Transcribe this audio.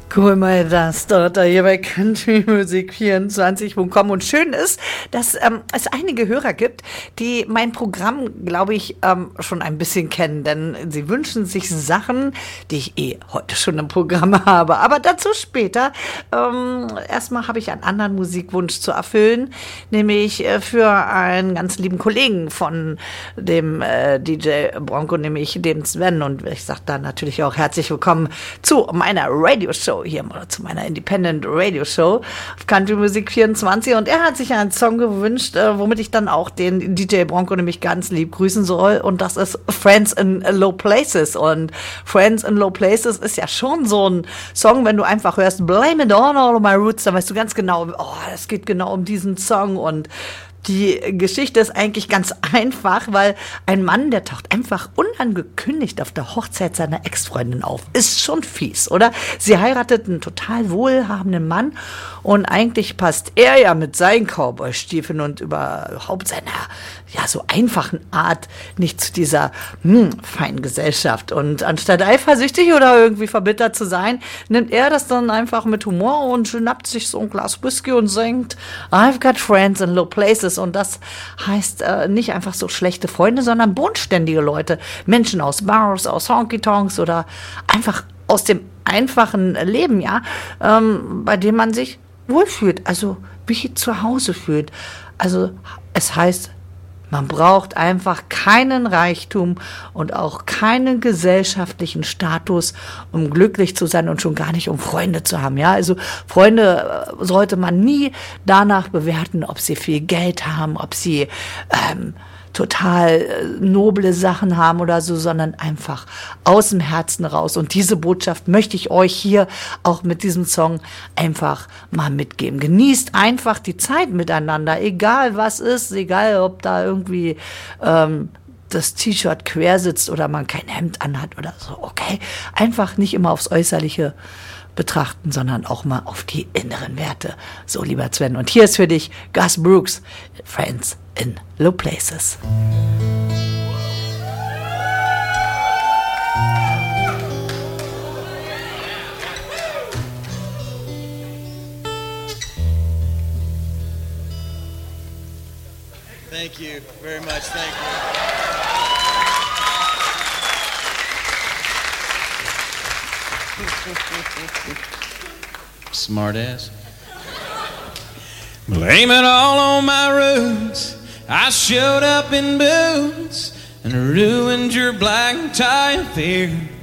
Cool mal das dort hier bei Country Musik 24.com. Und schön ist, dass es einige Hörer gibt, die mein Programm, glaube ich, schon ein bisschen kennen. Denn sie wünschen sich Sachen, die ich heute schon im Programm habe. Aber dazu später. Erstmal habe ich einen anderen Musikwunsch zu erfüllen. Nämlich für einen ganz lieben Kollegen von dem DJ Bronco, nämlich dem Sven. Und ich sage da natürlich auch herzlich willkommen zu meiner Radio-Show hier, oder zu meiner Independent Radio Show auf Country Musik 24, und er hat sich einen Song gewünscht, womit ich dann auch den DJ Bronco nämlich ganz lieb grüßen soll, und das ist Friends in Low Places. Und Friends in Low Places ist ja schon so ein Song, wenn du einfach hörst Blame It on All of My Roots, dann weißt du ganz genau, es geht genau um diesen Song. Und die Geschichte ist eigentlich ganz einfach, weil ein Mann, der taucht einfach unangekündigt auf der Hochzeit seiner Ex-Freundin auf. Ist schon fies, oder? Sie heiratet einen total wohlhabenden Mann und eigentlich passt er ja mit seinen Cowboy-Stiefeln und überhaupt seiner so einfachen Art nicht zu dieser feinen Gesellschaft. Und anstatt eifersüchtig oder irgendwie verbittert zu sein, nimmt er das dann einfach mit Humor und schnappt sich so ein Glas Whisky und singt I've got friends in low places. Und das heißt nicht einfach so schlechte Freunde, sondern bodenständige Leute. Menschen aus Bars, aus Honky-Tonks oder einfach aus dem einfachen Leben, bei dem man sich wohlfühlt, also wie zu Hause fühlt. Also es heißt, man braucht einfach keinen Reichtum und auch keinen gesellschaftlichen Status, um glücklich zu sein, und schon gar nicht, um Freunde zu haben. Ja, also Freunde sollte man nie danach bewerten, ob sie viel Geld haben, ob sie total noble Sachen haben oder so, sondern einfach aus dem Herzen raus. Und diese Botschaft möchte ich euch hier auch mit diesem Song einfach mal mitgeben. Genießt einfach die Zeit miteinander, egal was ist, egal ob da irgendwie das T-Shirt quer sitzt oder man kein Hemd anhat oder so, okay? Einfach nicht immer aufs Äußerliche betrachten, sondern auch mal auf die inneren Werte. So, lieber Sven. Und hier ist für dich Gus Brooks, Friends in Low Places. Thank you very much. Thank you. Smart ass. Blame it all on my roots. I showed up in boots and ruined your black tie affair.